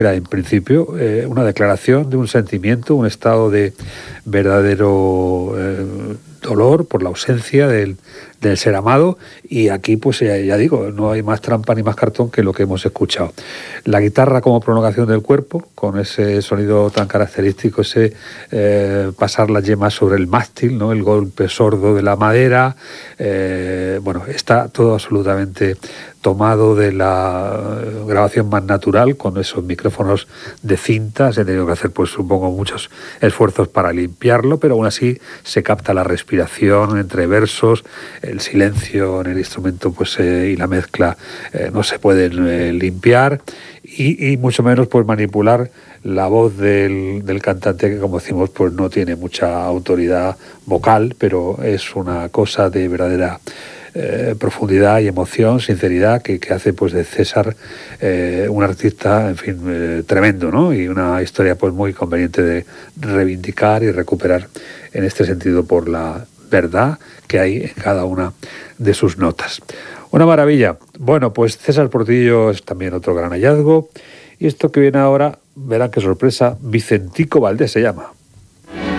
Era en principio una declaración de un sentimiento, un estado de verdadero dolor por la ausencia del ser amado, y aquí pues ya digo, no hay más trampa ni más cartón que lo que hemos escuchado. La guitarra como prolongación del cuerpo, con ese sonido tan característico, ese pasar las yemas sobre el mástil, ¿no? El golpe sordo de la madera, bueno, está todo absolutamente tomado de la grabación más natural, con esos micrófonos de cinta. Se han tenido que hacer, pues supongo, muchos esfuerzos para limpiarlo, pero aún así se capta la respiración entre versos, el silencio en el instrumento, pues y la mezcla no se pueden limpiar, y mucho menos pues manipular la voz del cantante, que como decimos pues no tiene mucha autoridad vocal, pero es una cosa de verdadera profundidad y emoción, sinceridad, que hace pues de César un artista, en fin, tremendo, ¿no? Y una historia pues muy conveniente de reivindicar y recuperar en este sentido por la verdad que hay en cada una de sus notas. Una maravilla. Bueno, pues César Portillo es también otro gran hallazgo, y esto que viene ahora, verán qué sorpresa, Vicentico Valdés se llama.